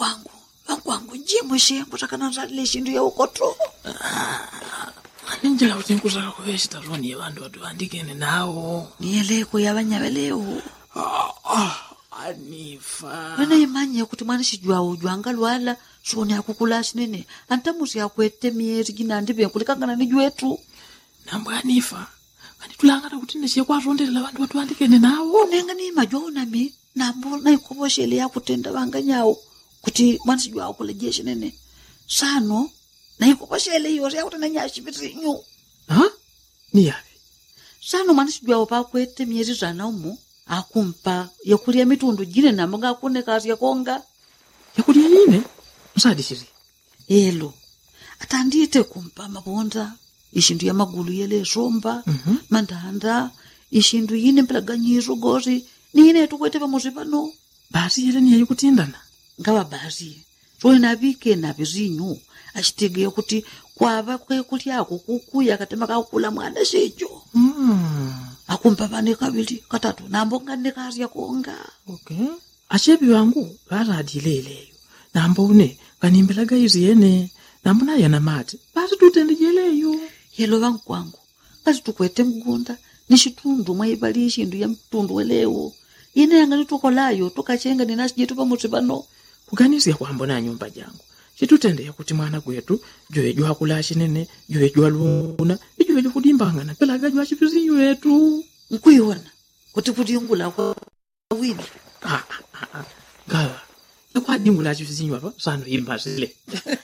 Wangwangu njimo shembo takananzalile shindu ya ukoto. Ninjela kuti nkutaka kuyeshita roni yevantu vandikene nawo. Niyeleko yabanyabeleo. Anifa. Wena imanye kuti mwana shijwa ujwanga lwala shone yakukula shinene. Antamusi yakwete mieri gina ndibe kulikangana nijuetu. Nambwa Anifa. Kanitulangana kuti neshiye kwa rondelela vantu vandikene nawo. Nenga ni majona mi. Nambo na ikoboshele ya kutenda wanganyawo. Kuti mwana shijwa wakule shinene. Sano. Na ikoboshele hiyo ya kutenda nyashibiri nyu. Ha? Ni yapi? Sano mwana shijwa wapakwete mieri zana umu. Akumpa yakulia mitundu jine na mga akune kazi ya konga. Yakulia nine? Msadi shiri? Elo. Atandite kumpa mabonda. Ishindu ya magulu yele somba. Mandanda. Ishindu yine mpelaganyizo gozi. Nine tukwete pa muzipano. Basi yele ni ya yukutindana? Ngawa basi. Soe nabike na vizinyu. Ashitege kuti kwa kwe kuliako kukuya katema kakula mwana shejo. Akumpa pane kabili katatu nambonga ndekazi ya konga. Okay. Ashebi wangu gara adileleyo. Nambone kanimbelaga izi yene. Nambona yana mati. Basi tutendejeleyo. Yelo wangu kwangu. Kasi tukwete mgunda. Nishitundu maibali ishindu ya mtundu welewo. Yene yangali tukolayo. Tukachenga ninasijetu pa mutibano. Kuganisi ya kuambona nyumba jangu. Chitutende ya kuti mwana kwetu. Joe jua kulashi nene. Joe jua luna. Joe jua kudimbanga na pelaga jua chipizinyu yetu. Nkuiwana. Kuti kudingula kwa wini. Gawa. Kwa dingula chipizinyu hapa. Sano imbazile.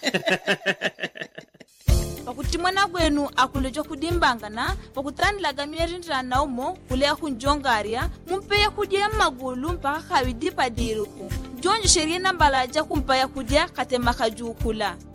Pakuti mwana gwenu akulejo kudimbangana pakutanilaga mierintra naumo kulea kunjongaria mumpea kudia magulu mpaka kawidi padiruku jonjo sheria nambalaja kumpaya kudia katema kajukula.